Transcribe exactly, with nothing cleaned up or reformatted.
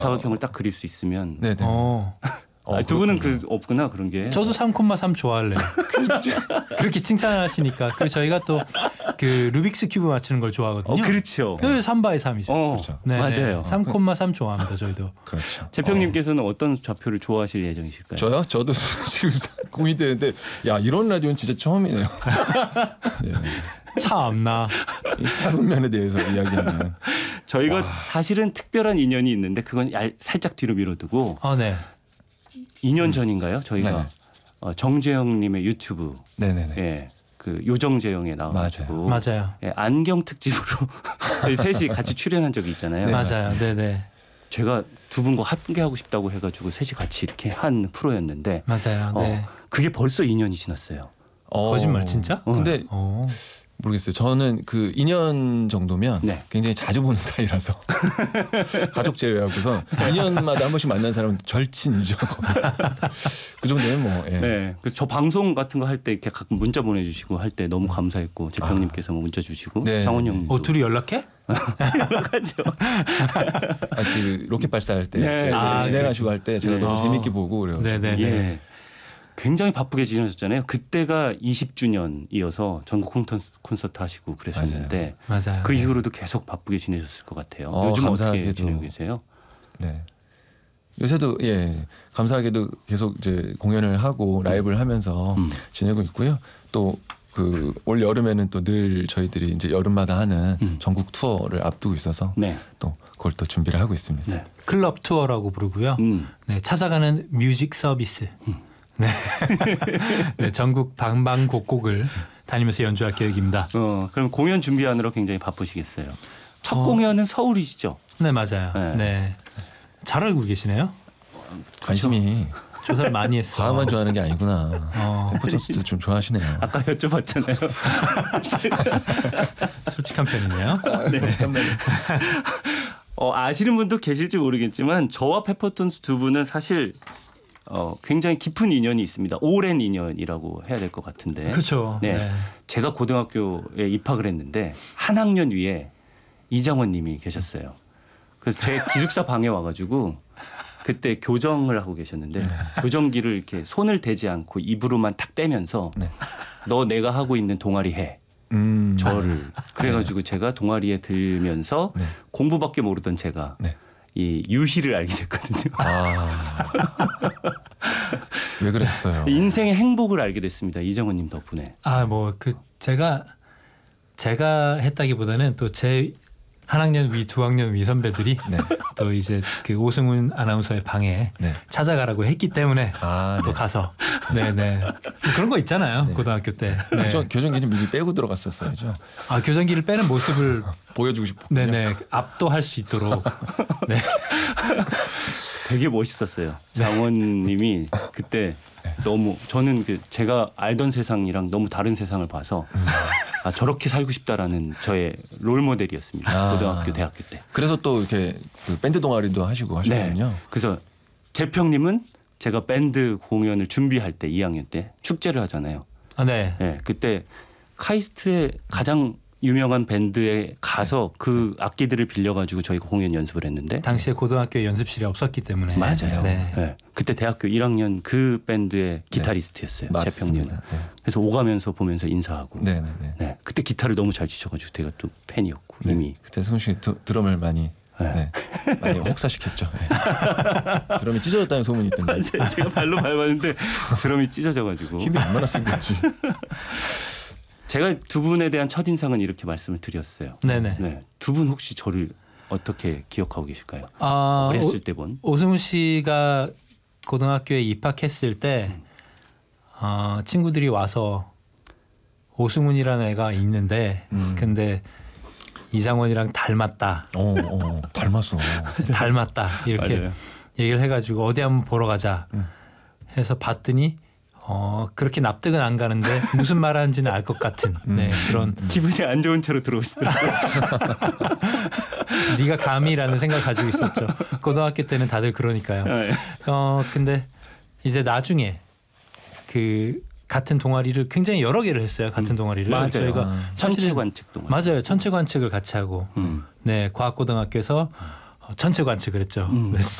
사각형을 딱 그릴 수 있으면. 네네. 어. 어, 아, 두 분은 그 없구나 그런 게. 저도 삼 콤마 삼 좋아할래요. 그렇게 칭찬하시니까. 그 저희가 또 그 루빅스 큐브 맞추는 걸 좋아하거든요. 어, 그렇죠. 그 삼 바이 삼이죠. 어, 그렇죠. 네, 맞아요. 삼 콤마 삼 좋아합니다. 저희도. 그렇죠. 재평님께서는 어. 떤 좌표를 좋아하실 예정이실까요? 저요? 저도 지금 고민되는데 야 이런 라디오는 진짜 처음이네요. 네. 참나. 이 사분면에 대해서 이야기하는. 저희가 와. 사실은 특별한 인연이 있는데 그건 얄, 살짝 뒤로 밀어두고 아, 네. 이 년 전인가요? 저희가 네. 어, 정재영님의 유튜브, 네네네. 예, 그 요정재영에 나와가지고 맞아요. 예, 안경 특집으로 저희 셋이 같이 출연한 적이 있잖아요. 네, 맞아요. 맞습니다. 네네. 제가 두 분과 함께 하고 싶다고 해가지고 셋이 같이 이렇게 한 프로였는데 맞아요. 네. 어, 그게 벌써 이 년이 지났어요. 어, 거짓말 진짜? 근데 어. 모르겠어요. 저는 그 이 년 정도면 네. 굉장히 자주 보는 사이라서 가족 제외하고서 이 년마다 한 번씩 만난 사람은 절친이죠. 그 정도면 뭐. 예. 네, 그래서 저 방송 같은 거 할 때 이렇게 가끔 문자 보내주시고 할 때 너무 감사했고 재평님께서 뭐 문자 주시고 네, 상원 네. 형님도 어, 둘이 연락해? 연락하죠. 아, 그 로켓 발사할 때 네, 제가 네. 진행하시고 할 때 제가 네. 너무 아. 재밌게 보고 그래요. 네네네. 예. 굉장히 바쁘게 지내셨잖아요. 그때가 이십 주년이어서 전국 콘서트, 콘서트 하시고 그랬었는데 맞아요. 그 이후로도 계속 바쁘게 지내셨을 것 같아요. 어, 요즘 어떻게 감사하게도. 지내고 계세요? 네. 요새도 예 감사하게도 계속 이제 공연을 하고 라이브를 하면서 음. 지내고 있고요. 또 그 올 여름에는 또 늘 저희들이 이제 여름마다 하는 음. 전국 투어를 앞두고 있어서 네. 또 그걸 또 준비를 하고 있습니다. 네. 클럽 투어라고 부르고요. 음. 네, 찾아가는 뮤직 서비스. 네. 네, 전국 방방곡곡을 다니면서 연주할 계획입니다. 어, 그럼 공연 준비하느라 굉장히 바쁘시겠어요. 첫 어. 공연은 서울이시죠? 네, 맞아요. 네. 네. 잘 알고 계시네요. 관심이 조사를 많이 했어. 과학만 좋아하는 게 아니구나. 어, 페퍼톤스도 좀 좋아하시네요. 아까 여쭤봤잖아요. 솔직한 편이네요. 네. 어, 아시는 분도 계실지 모르겠지만 저와 페퍼톤스 두 분은 사실 어, 굉장히 깊은 인연이 있습니다. 오랜 인연이라고 해야 될 것 같은데. 그렇죠. 네. 네. 제가 고등학교에 입학을 했는데 한 학년 위에 이장원 님이 계셨어요. 그래서 제 기숙사 방에 와가지고 그때 교정을 하고 계셨는데 네. 교정기를 이렇게 손을 대지 않고 입으로만 탁 떼면서 네. 너 내가 하고 있는 동아리 해. 음. 저를. 그래가지고 제가 동아리에 들면서 네. 공부밖에 모르던 제가 네. 이 유희를 알게 됐거든요. 아. 왜 그랬어요? 인생의 행복을 알게 됐습니다. 이정원 님 덕분에. 아, 뭐 그 제가 제가 했다기보다는 또 제 한 학년 위, 두 학년 위 선배들이 네. 또 이제 그 오승훈 아나운서의 방에 네. 찾아가라고 했기 때문에 아, 또 네. 가서 네네 뭐 그런 거 있잖아요. 네. 고등학교 때. 네. 교정, 교정기는 미리 빼고 들어갔었어야죠. 아, 교정기를 빼는 모습을 보여주고 싶었군요. 네네 압도할 수 있도록. 네. 되게 멋있었어요. 장원 님이 그때 너무 저는 그 제가 알던 세상이랑 너무 다른 세상을 봐서 아, 저렇게 살고 싶다라는 저의 롤 모델이었습니다. 아. 고등학교, 대학교 때. 그래서 또 이렇게 그 밴드 동아리도 하시고 하셨군요. 네. 그래서 재평님은 제가 밴드 공연을 준비할 때 이 학년 때 축제를 하잖아요. 아, 네. 네, 그때 카이스트의 가장 유명한 밴드에 가서 그 악기들을 빌려가지고 저희가 공연 연습을 했는데 당시에 고등학교에 연습실이 없었기 때문에. 맞아요. 네. 네. 그때 대학교 일 학년 그 밴드의 기타리스트였어요. 재평님. 맞습니다. 네. 그래서 오가면서 보면서 인사하고. 네. 네네네. 그때 기타를 너무 잘 치셔가지고 제가 또 팬이었고 네. 이미. 그때 승훈 씨 드- 드럼을 많이 네. 네. 많이 혹사시켰죠. 네. 드럼이 찢어졌다는 소문이 있던데 제가 발로 밟았는데 드럼이 찢어져가지고. 힘이 얼마나 센 건지. 제가 두 분에 대한 첫인상은 이렇게 말씀을 드렸어요. 네네. 네. 두 분 혹시 저를 어떻게 기억하고 계실까요? 아, 어렸을 때 본. 오, 오승훈 씨가 고등학교에 입학했을 때 어, 친구들이 와서 오승훈이라는 애가 있는데 음. 근데 이장원이랑 닮았다. 어, 어, 닮았어. 닮았다. 이렇게 맞아요. 얘기를 해가지고 어디 한번 보러 가자 음. 해서 봤더니 어, 그렇게 납득은 안 가는데 무슨 말하는지는 알 것 같은 네, 그런 기분이 안 좋은 채로 들어오시더라고요. 네가 감히라는 생각을 가지고 있었죠. 고등학교 때는 다들 그러니까요. 네. 어 근데 이제 나중에 그 같은 동아리를 굉장히 여러 개를 했어요. 같은 동아리를 맞아요. 저희가 아, 사실은 천체 관측 동안. 맞아요. 천체 관측을 같이 하고 음. 네 과학고등학교에서 전체 관측을 했죠. 음. 그래서